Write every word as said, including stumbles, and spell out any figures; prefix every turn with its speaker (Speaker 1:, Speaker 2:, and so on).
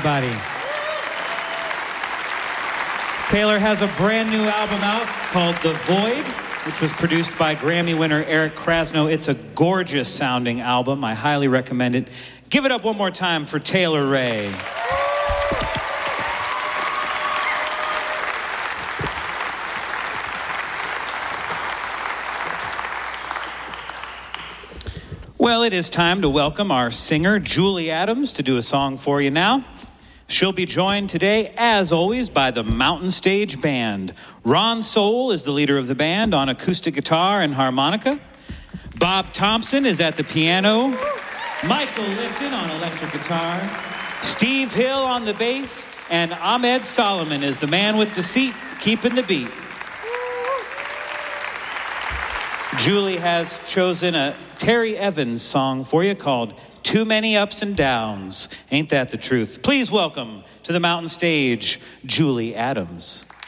Speaker 1: everybody. Taylor has a brand new album out called The Void, which was produced by Grammy winner Eric Krasno. It's a gorgeous sounding album. I highly recommend it. Give it up one more time for Taylor Ray. Well, it is time to welcome our singer, Julie Adams, to do a song for you now. She'll be joined today, as always, by the Mountain Stage Band. Ron Soul is the leader of the band on acoustic guitar and harmonica. Bob Thompson is at the piano. Michael Lipton on electric guitar. Steve Hill on the bass. And Ahmed Solomon is the man with the seat, keeping the beat. Julie has chosen a Terry Evans song for you called Too Many Ups and Downs. Ain't that the truth? Please welcome to the Mountain Stage, Julie Adams.